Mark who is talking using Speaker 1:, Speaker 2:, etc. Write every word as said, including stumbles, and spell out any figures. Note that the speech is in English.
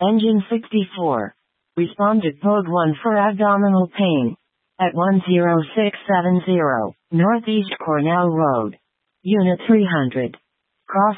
Speaker 1: Engine sixty-four. Responded code one for abdominal pain. At one zero six seven zero, Northeast Cornell Road. Unit three hundred. Cross